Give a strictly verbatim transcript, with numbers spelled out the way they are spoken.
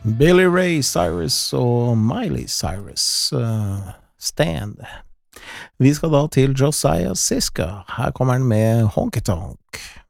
Billy Ray Cyrus og Miley Cyrus, uh, Stand. Vi skal da til Josiah Siska. Her kommer han med Honky Tonk.